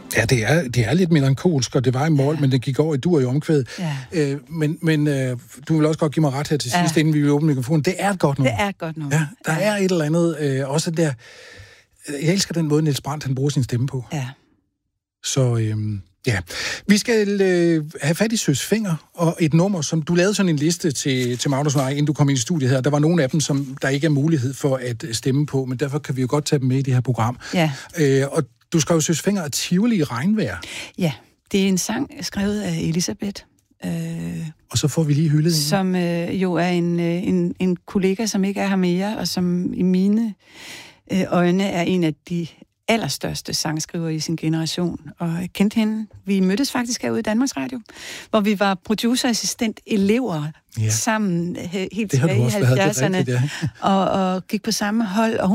Ja, det er lidt melankolsk, og det var i mål, men det gik over i dur i omkvædet. Ja. Men du vil også godt give mig ret her til sidst, inden vi vil åbne mikrofonen. Det er et godt nummer. Det er et godt nummer. Ja, der er et eller andet, også der... Jeg elsker den måde, Niels Brandt, han bruger sin stemme på. Ja. Så ja, vi skal have fat i Søs Fenger, og et nummer, som du lavede sådan en liste til Magnus og mig, inden du kom ind i studiet her. Der var nogle af dem, som der ikke er mulighed for at stemme på, men derfor kan vi jo godt tage dem med i det her program. Ja. Og du skrev Søs Fenger og Tivoli i regnvejr. Ja, det er en sang skrevet af Elisabeth. Og så får vi lige hyldet hende. Som jo er en kollega, som ikke er her mere, og som i mine øjne er en af de allerstørste sangskriver i sin generation, og jeg kendte hende. Vi mødtes faktisk herude i Danmarks Radio, hvor vi var producerassistent-elever sammen helt tilbage i 70'erne, og gik på samme hold, og